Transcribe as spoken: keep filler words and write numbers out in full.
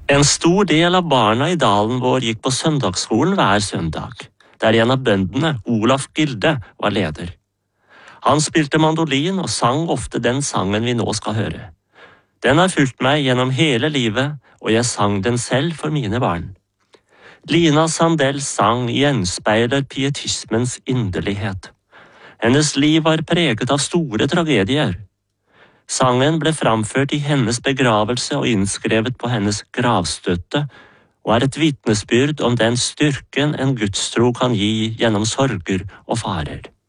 En stor del av barna i dalen vår gikk på søndagsskolen hver søndag, der en av bøndene, Olaf Gilde, var leder. Han spilte mandolin og sang ofte den sangen vi nå skal høre. Den har fulgt meg gjennom hele livet, og jeg sang den selv for mine barn. Lina Sandells sang gjenspeiler pietismens inderlighet. Hennes liv var preget av store tragedier. Sangen ble framført i hennes begravelse og innskrevet på hennes gravstøtte, og er et vitnesbyrd om den styrken en gudstro kan gi gjennom sorger og farer.